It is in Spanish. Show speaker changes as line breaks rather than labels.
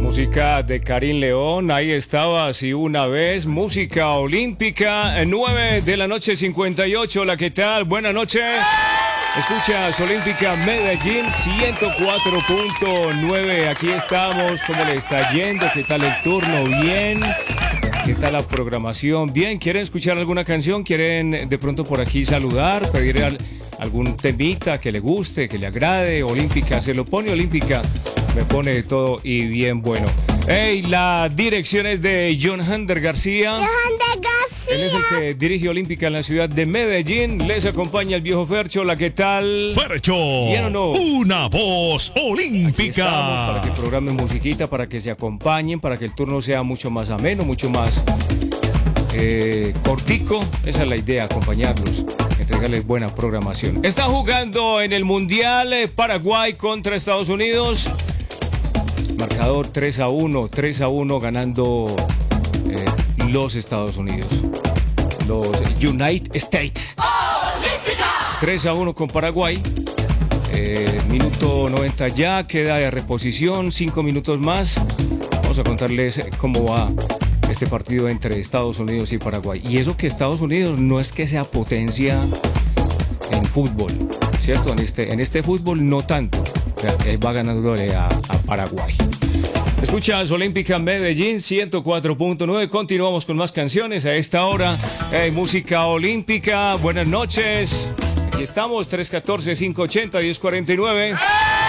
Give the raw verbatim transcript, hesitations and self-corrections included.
Música de Karim León, ahí estaba, así una vez, música olímpica, nueve de la noche, cincuenta y ocho, hola, ¿qué tal? Buenas noches. Escuchas Olímpica Medellín ciento cuatro punto nueve, aquí estamos, ¿cómo le está yendo? ¿Qué tal el turno? Bien. ¿Qué tal la programación? Bien, ¿quieren escuchar alguna canción? ¿Quieren de pronto por aquí saludar? ¿Pedir al, algún temita que le guste, que le agrade? Olímpica, se lo pone Olímpica, me pone de todo y bien bueno. Hey, la dirección es de John Hander García.
John Hander García.
Él es el que dirige Olímpica en la ciudad de Medellín. Les acompaña el viejo Fercho. Hola, ¿qué tal?
Fercho,
¿Bien o no?
Una voz olímpica.
Aquí estamos para que programen musiquita, para que se acompañen, para que el turno sea mucho más ameno, mucho más eh, cortico. Esa es la idea, acompañarlos, entregarles buena programación. Está jugando en el Mundial eh, Paraguay contra Estados Unidos. Marcador tres a uno, tres a uno ganando eh, los Estados Unidos. Los United States. ¡Olímpica! tres a uno con Paraguay. Eh, minuto noventa ya, queda de reposición, cinco minutos más. Vamos a contarles cómo va este partido entre Estados Unidos y Paraguay. Y eso que Estados Unidos no es que sea potencia en fútbol, ¿cierto? En este, en este fútbol no tanto. O sea, él va ganándole a, a Paraguay. Escuchas Olímpica Medellín ciento cuatro punto nueve. Continuamos con más canciones a esta hora. Hey, música olímpica. Buenas noches. Aquí estamos, tres uno cuatro, cinco ocho cero, uno cero cuatro nueve.